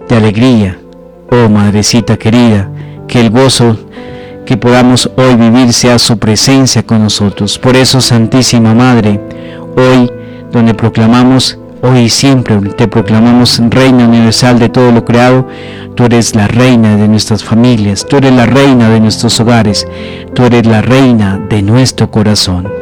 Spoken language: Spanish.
de alegría. Oh Madrecita querida, que el gozo que podamos hoy vivir sea su presencia con nosotros. Por eso, Santísima Madre, hoy donde proclamamos, hoy y siempre te proclamamos Reina Universal de todo lo creado, tú eres la Reina de nuestras familias, tú eres la Reina de nuestros hogares, tú eres la Reina de nuestro corazón.